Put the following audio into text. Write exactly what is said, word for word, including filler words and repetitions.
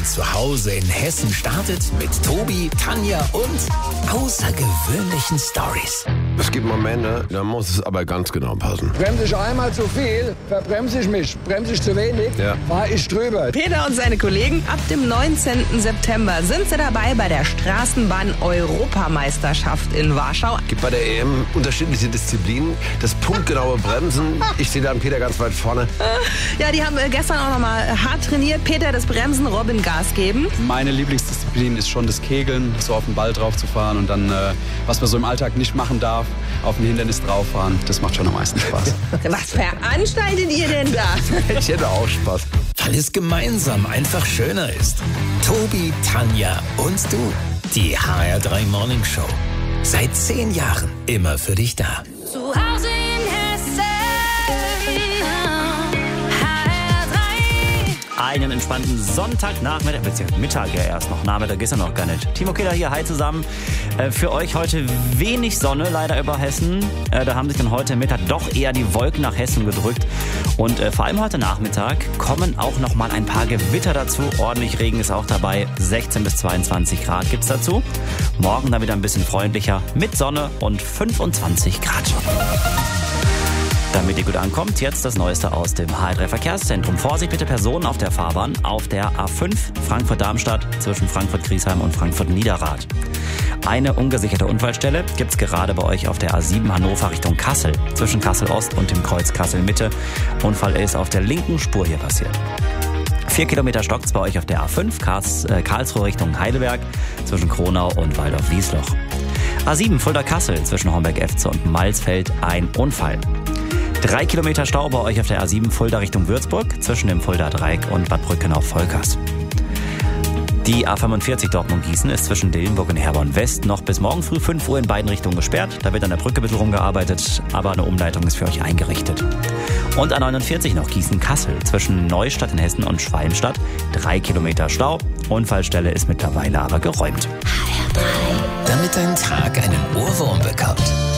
Morgen zu Hause in Hessen startet mit Tobi, Tanja und außergewöhnlichen Stories. Es gibt Momente, da muss es aber ganz genau passen. Bremse ich einmal zu viel, verbremse ich mich. Bremse ich zu wenig, Ja. fahre ich drüber. Peter und seine Kollegen, ab dem neunzehnten September sind sie dabei bei der Straßenbahn-Europameisterschaft in Warschau. Es gibt bei der E M unterschiedliche Disziplinen. Das punktgenaue Bremsen. Ich sehe dann Peter ganz weit vorne. Ja, die haben äh, gestern auch nochmal hart trainiert. Peter das Bremsen, Robin Gas geben. Meine Lieblingsdisziplin ist schon das Kegeln, so auf den Ball drauf zu fahren und dann, äh, was man so im Alltag nicht machen darf, auf ein Hindernis drauf fahren. Das macht schon am meisten Spaß. Was veranstaltet ihr denn da? Ich hätte auch Spaß. Weil es gemeinsam einfach schöner ist. Tobi, Tanja und du. Die H R drei Morning Show. Seit zehn Jahren immer für dich da. Zu Hause in Hessen. H R drei. Einen entspannten Sonntagnachmittag, beziehungsweise Mittag ja erst noch, Nachmittag ist ja noch gar nicht. Timo Kehler hier, hi zusammen. Äh, für euch heute wenig Sonne leider über Hessen. Äh, da haben sich dann heute Mittag doch eher die Wolken nach Hessen gedrückt. Und äh, vor allem heute Nachmittag kommen auch noch mal ein paar Gewitter dazu. Ordentlich Regen ist auch dabei. sechzehn bis zweiundzwanzig Grad gibt's dazu. Morgen dann wieder ein bisschen freundlicher mit Sonne und fünfundzwanzig Grad. Damit ihr gut ankommt, jetzt das Neueste aus dem H R drei Verkehrszentrum. Vorsicht bitte Personen auf der Fahrbahn auf der A fünf Frankfurt-Darmstadt zwischen Frankfurt-Griesheim und Frankfurt-Niederrad. Eine ungesicherte Unfallstelle gibt's gerade bei euch auf der A sieben Hannover Richtung Kassel zwischen Kassel-Ost und dem Kreuz Kassel-Mitte. Unfall ist auf der linken Spur hier passiert. Vier Kilometer stockt's bei euch auf der A fünf Karls, äh, Karlsruhe Richtung Heidelberg zwischen Kronau und Waldorf-Wiesloch. A sieben Fulda-Kassel zwischen Homberg-Efze und Malsfeld ein Unfall. Drei Kilometer Stau bei euch auf der A sieben Fulda Richtung Würzburg zwischen dem Fulda-Dreieck und Bad Brückenau-Volkers. Die A fünfundvierzig Dortmund-Gießen ist zwischen Dillenburg und Herborn West noch bis morgen früh fünf Uhr in beiden Richtungen gesperrt. Da wird an der Brücke ein bisschen rumgearbeitet, aber eine Umleitung ist für euch eingerichtet. Und A neunundvierzig noch Gießen-Kassel zwischen Neustadt in Hessen und Schwalmstadt. Drei Kilometer Stau. Unfallstelle ist mittlerweile aber geräumt. Damit dein Tag einen Ohrwurm bekommt.